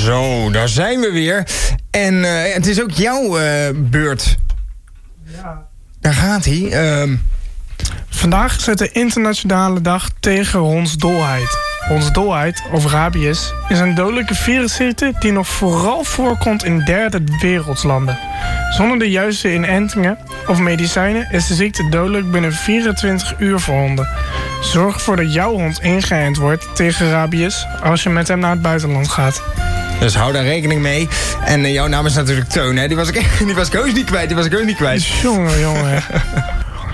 Zo, daar zijn we weer. En het is ook jouw beurt. Ja. Daar gaat hij. Vandaag is het de internationale dag tegen hondsdolheid. Hondsdolheid, of rabies, is een dodelijke virusziekte die nog vooral voorkomt in derde wereldlanden. Zonder de juiste inentingen of medicijnen is de ziekte dodelijk binnen 24 uur voor honden. Zorg ervoor dat jouw hond ingeënt wordt tegen rabies als je met hem naar het buitenland gaat. Dus hou daar rekening mee. En jouw naam is natuurlijk Teun, hè? Die was ik ook niet kwijt. Jongen.